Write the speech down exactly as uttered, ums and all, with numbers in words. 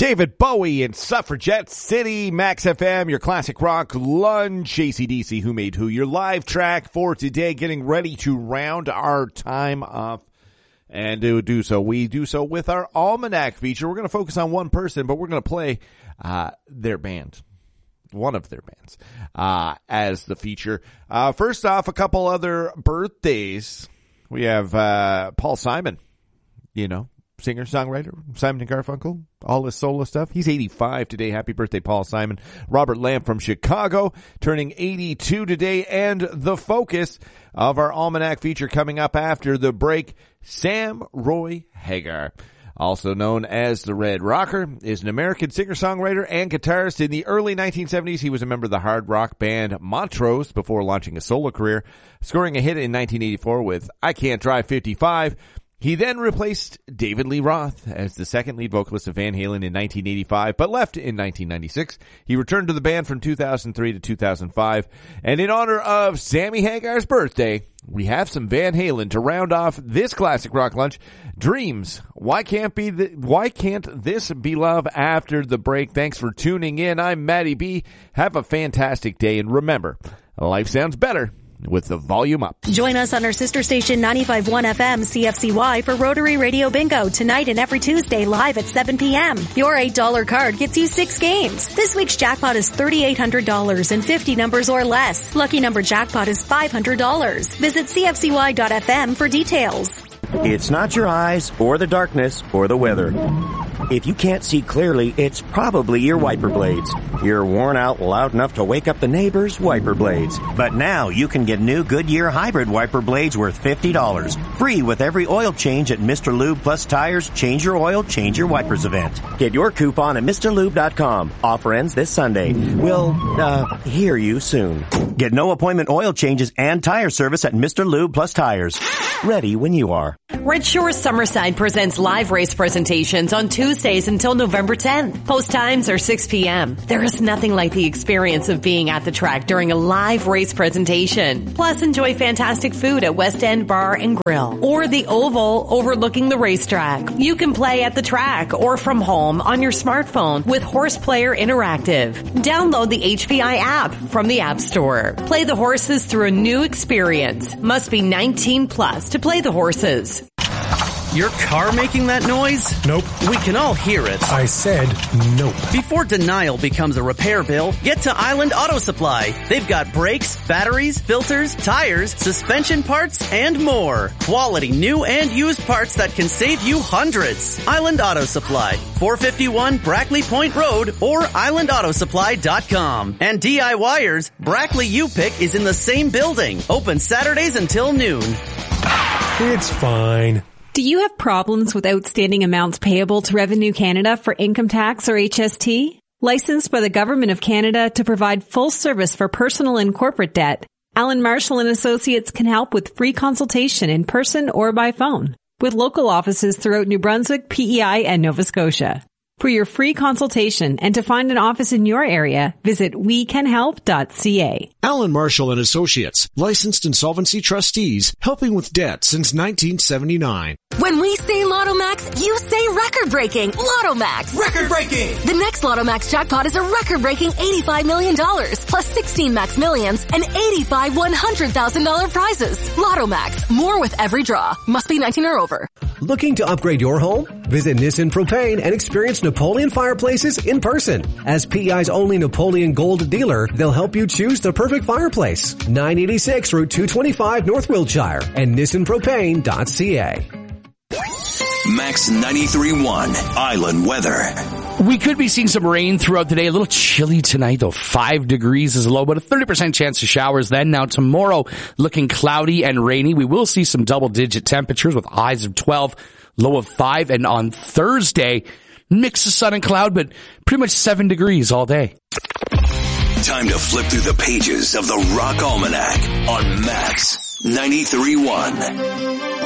David Bowie and Suffragette City, Max F M, your classic rock lunch, A C D C, Who Made Who, your live track for today, getting ready to round our time off. And to do so, we do so with our Almanac feature. We're going to focus on one person, but we're going to play uh their band. One of their bands, uh, as the feature. Uh, first off, a couple other birthdays. We have, uh, Paul Simon, you know, singer, songwriter, Simon and Garfunkel, all his solo stuff. He's eighty-five today. Happy birthday, Paul Simon. Robert Lamb from Chicago, turning eighty-two today. And the focus of our Almanac feature coming up after the break, Sam Roy Hagar, also known as the Red Rocker, is an American singer-songwriter and guitarist. In the early nineteen seventies, he was a member of the hard rock band Montrose before launching a solo career, scoring a hit in nineteen eighty-four with I Can't Drive fifty-five. He then replaced David Lee Roth as the second lead vocalist of Van Halen in nineteen eighty-five, but left in nineteen ninety-six. He returned to the band from two thousand three to two thousand five. And in honor of Sammy Hagar's birthday, we have some Van Halen to round off this classic rock lunch. Dreams. Why can't be the, why can't this be love after the break? Thanks for tuning in. I'm Matty B. Have a fantastic day. And remember, life sounds better with the volume up. Join us on our sister station ninety-five point one F M C F C Y for Rotary Radio Bingo tonight and every Tuesday live at seven p.m. Your eight dollar card gets you six games. This week's jackpot is three thousand eight hundred dollars and fifty numbers or less. Lucky number jackpot is five hundred dollars. Visit C F C Y dot F M for details. It's not your eyes or the darkness or the weather. If you can't see clearly, it's probably your wiper blades. You're worn out loud enough to wake up the neighbors' wiper blades. But now you can get new Goodyear hybrid wiper blades worth fifty dollars. Free with every oil change at Mister Lube Plus Tires Change Your Oil, Change Your Wipers event. Get your coupon at Mister Lube dot com. Offer ends this Sunday. We'll, uh, hear you soon. Get no appointment oil changes and tire service at Mister Lube Plus Tires. Ready when you are. Red Shore Summerside presents live race presentations on Tuesdays until November tenth. Post times are six p.m. There is nothing like the experience of being at the track during a live race presentation. Plus, enjoy fantastic food at West End Bar and Grill or the Oval overlooking the racetrack. You can play at the track or from home on your smartphone with Horse Player Interactive. Download the H P I app from the App Store. Play the horses through a new experience. Must be nineteen plus to play the horses. Your car making that noise? Nope. We can all hear it. I said nope. Before denial becomes a repair bill, get to Island Auto Supply. They've got brakes, batteries, filters, tires, suspension parts, and more. Quality new and used parts that can save you hundreds. Island Auto Supply, four fifty-one Brackley Point Road or island auto supply dot com. And DIYers, Brackley U-Pick is in the same building. Open Saturdays until noon. It's fine. Do you have problems with outstanding amounts payable to Revenue Canada for income tax or H S T? Licensed by the Government of Canada to provide full service for personal and corporate debt, Allen Marshall and Associates can help with free consultation in person or by phone, with local offices throughout New Brunswick, P E I, and Nova Scotia. For your free consultation and to find an office in your area, visit we can help dot c a. Allen Marshall and Associates, licensed insolvency trustees, helping with debt since nineteen seventy-nine. When we say Lotto Max, you say record-breaking Lotto Max. Record-breaking! The next Lotto Max jackpot is a record-breaking eighty-five million dollars, plus sixteen Max Millions and eighty-five one hundred thousand dollars prizes. Lotto Max, more with every draw. Must be nineteen or over. Looking to upgrade your home? Visit Nissan Propane and experience Napoleon fireplaces in person. As P E I's only Napoleon Gold dealer, they'll help you choose the perfect fireplace. nine eighty-six Route two twenty-five North Wiltshire and nissan propane dot c a. Max ninety-three point one Island weather. We could be seeing some rain throughout the day. A little chilly tonight, though. Five degrees is low, but a thirty percent chance of showers then. Now tomorrow, looking cloudy and rainy. We will see some double-digit temperatures with highs of twelve, low of five. And on Thursday, mix of sun and cloud, but pretty much seven degrees all day. Time to flip through the pages of the Rock Almanac on Max ninety-three point one.